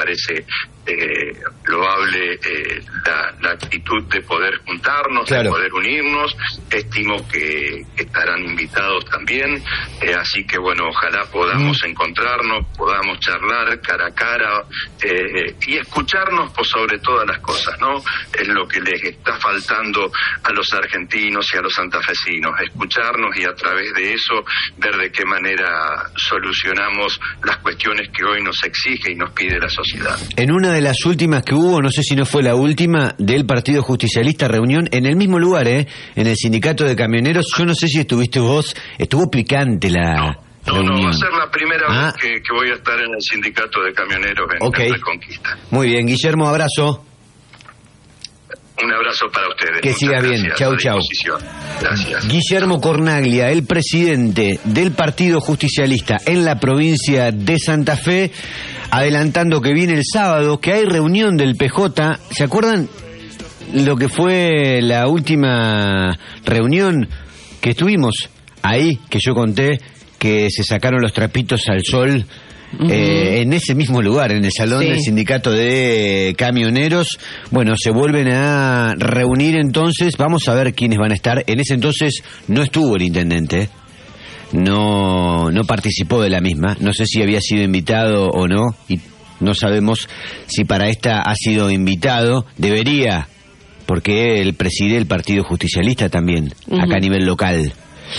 parece loable la actitud de poder juntarnos, claro, de poder unirnos. Estimo que estarán invitados también, así que bueno, ojalá podamos encontrarnos, podamos charlar cara a cara y escucharnos por sobre todas las cosas, ¿no? Es lo que les está faltando a los argentinos y a los santafesinos, escucharnos y a través de eso ver de qué manera solucionamos las cuestiones que hoy nos exige y nos pide la sociedad. En una de las últimas que hubo, no sé si no fue la última, del Partido Justicialista, reunión en el mismo lugar, en el Sindicato de Camioneros, yo no sé si estuviste vos, estuvo picante la reunión. No, va a ser la primera vez que voy a estar en el Sindicato de Camioneros en Reconquista. Muy bien, Guillermo, abrazo. Un abrazo para ustedes. Que siga bien. Chau, chau. Gracias. Guillermo Cornaglia, el presidente del Partido Justicialista en la provincia de Santa Fe, adelantando que viene el sábado, que hay reunión del PJ. ¿Se acuerdan lo que fue la última reunión que estuvimos ahí, que yo conté que se sacaron los trapitos al sol? En ese mismo lugar, en el salón del Sindicato de Camioneros. Bueno, se vuelven a reunir entonces, vamos a ver quiénes van a estar. En ese entonces no estuvo el intendente, no participó de la misma, no sé si había sido invitado o no, y no sabemos si para esta ha sido invitado, debería, porque él preside el Partido Justicialista también, acá a nivel local.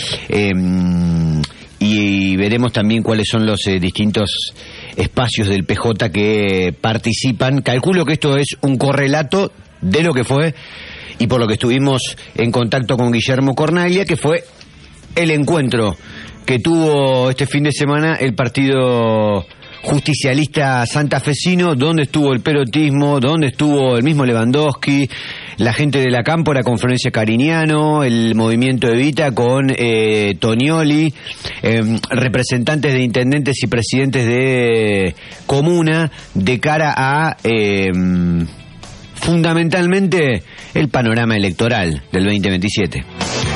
Y veremos también cuáles son los distintos espacios del PJ que participan. Calculo que esto es un correlato de lo que fue, y por lo que estuvimos en contacto con Guillermo Cornaglia, que fue el encuentro que tuvo este fin de semana el Partido Justicialista santafesino, donde estuvo el perotismo, donde estuvo el mismo Lewandowski, la gente de la Cámpora con Florencia Cariñano, el movimiento Evita con Tonioli, representantes de intendentes y presidentes de comuna, de cara a fundamentalmente el panorama electoral del 2027.